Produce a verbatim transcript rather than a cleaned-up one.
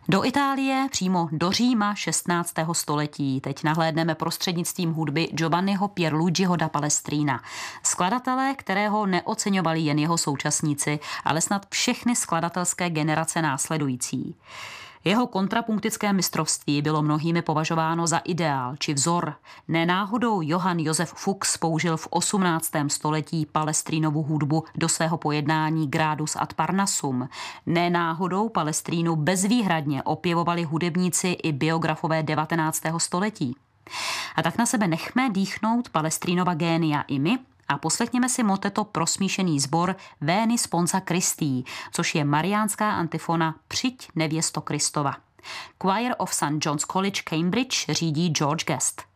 Do Itálie, přímo do Říma šestnáctého století. Teď nahlédneme prostřednictvím hudby Giovanniho Pierluigiho da Palestrina. Skladatele, kterého neoceňovali jen jeho současníci, ale snad všechny skladatelské generace následující. Jeho kontrapunktické mistrovství bylo mnohými považováno za ideál či vzor. Nenáhodou Johann Josef Fuchs použil v osmnáctém století Palestrinovu hudbu do svého pojednání Gradus ad Parnassum. Nenáhodou Palestrínu bezvýhradně opěvovali hudebníci i biografové devatenáctého století. A tak na sebe nechme dýchnout Palestrínova génia i my a poslechněme si moteto pro smíšený sbor Veni Sponsa Christi, což je mariánská antifona Přijď nevěsto Kristova. Choir of Saint John's College Cambridge řídí George Guest.